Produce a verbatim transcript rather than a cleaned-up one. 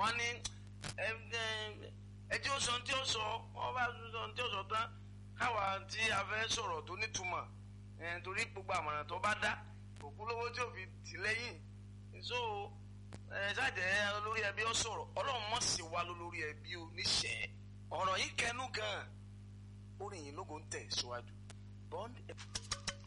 wọ́n ní ẹjẹ́ ó sọ tí ó sọ wọ́n bá sọ tí ó sọ tán káwa tí a fẹ́ sọ̀rọ̀ tó nítumọ̀ torí gbogbo àmọ̀ràn tó bá dá òkú lówó tí ò fi tì lẹ́yìn so ṣáàjẹ́ olórí ẹbí ó sọ̀rọ̀ ọlọ́run mọ̀ sí wa lórí ẹbí oníṣẹ́ ọ̀rọ̀ yìí kẹnu gan-an orin yìí lógo ń tẹ̀ síwájú bond.